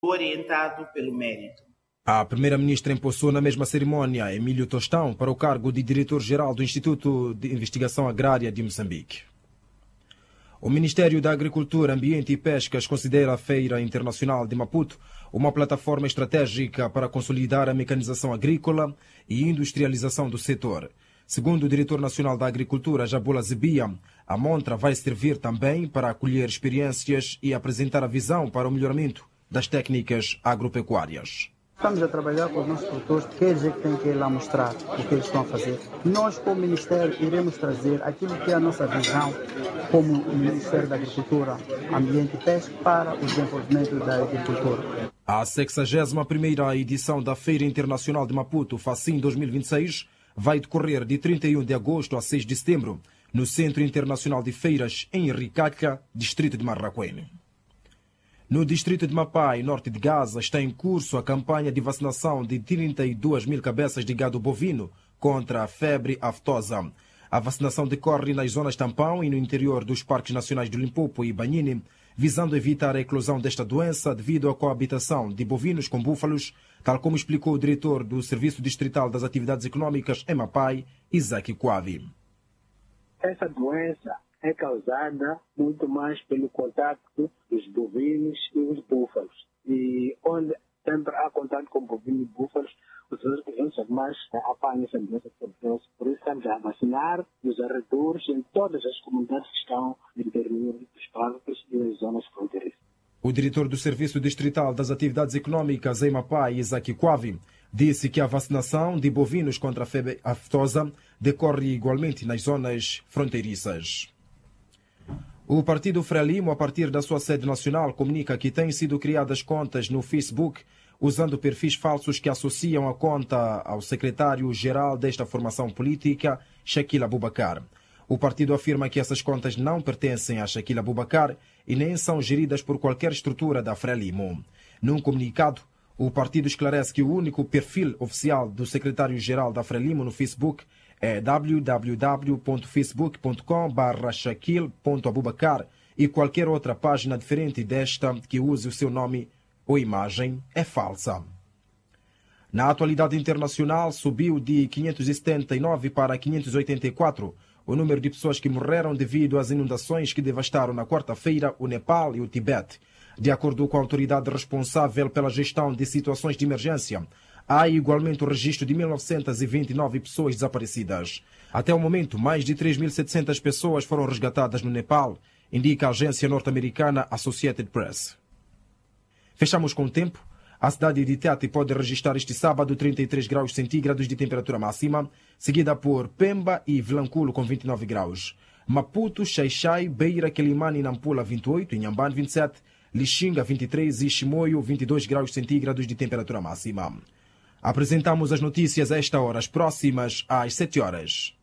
orientado pelo mérito. A primeira-ministra empossou na mesma cerimônia Emílio Tostão para o cargo de diretor-geral do Instituto de Investigação Agrária de Moçambique. O Ministério da Agricultura, Ambiente e Pescas considera a Feira Internacional de Maputo uma plataforma estratégica para consolidar a mecanização agrícola e industrialização do setor. Segundo o diretor nacional da Agricultura, Jabula Zebia, a montra vai servir também para acolher experiências e apresentar a visão para o melhoramento das técnicas agropecuárias. Estamos a trabalhar com os nossos produtores, porque eles é que têm que ir lá mostrar o que eles estão a fazer. Nós, como Ministério, iremos trazer aquilo que é a nossa visão como Ministério da Agricultura, Ambiente e Pesca para o desenvolvimento da agricultura. A 61ª edição da Feira Internacional de Maputo, FACIM 2026, vai decorrer de 31 de agosto a 6 de setembro, no Centro Internacional de Feiras, em Ricalha, distrito de Marraquém. No distrito de Mapai, norte de Gaza, está em curso a campanha de vacinação de 32 mil cabeças de gado bovino contra a febre aftosa. A vacinação decorre nas zonas tampão e no interior dos parques nacionais de Limpopo e Banhine, visando evitar a eclosão desta doença devido à coabitação de bovinos com búfalos, tal como explicou o diretor do Serviço Distrital das Atividades Econômicas em Mapai, Isaac Quavi. Essa doença é causada muito mais pelo contato dos bovinos e os búfalos. E onde sempre há contato com bovinos e búfalos, os outros animais apanham essa doença. Por isso estamos a vacinar nos arredores em todas as comunidades que estão no interior dos parques e nas zonas fronteiriças. O diretor do Serviço Distrital das Atividades Econômicas em Mapai, Isaac Quavi, disse que a vacinação de bovinos contra a febre aftosa decorre igualmente nas zonas fronteiriças. O Partido Frelimo, a partir da sua sede nacional, comunica que têm sido criadas contas no Facebook usando perfis falsos que associam a conta ao secretário-geral desta formação política, Shakil Abubakar. O partido afirma que essas contas não pertencem a Shakil Abubakar e nem são geridas por qualquer estrutura da Frelimo. Num comunicado, o partido esclarece que o único perfil oficial do secretário-geral da Frelimo no Facebook é www.facebook.com/shakil.abubakar e qualquer outra página diferente desta que use o seu nome ou imagem é falsa. Na atualidade internacional, subiu de 579 para 584 o número de pessoas que morreram devido às inundações que devastaram na quarta-feira o Nepal e o Tibete. De acordo com a autoridade responsável pela gestão de situações de emergência, há igualmente o registro de 1.929 pessoas desaparecidas. Até o momento, mais de 3.700 pessoas foram resgatadas no Nepal, indica a agência norte-americana Associated Press. Fechamos com o tempo. A cidade de Tete pode registrar este sábado 33 graus centígrados de temperatura máxima, seguida por Pemba e Vilanculo com 29 graus. Maputo, Xai-Xai, Beira, Quelimane e Nampula 28, Inhambane 27, Lixinga 23 e Chimoio 22 graus centígrados de temperatura máxima. Apresentamos as notícias a esta hora, as próximas às 7 horas.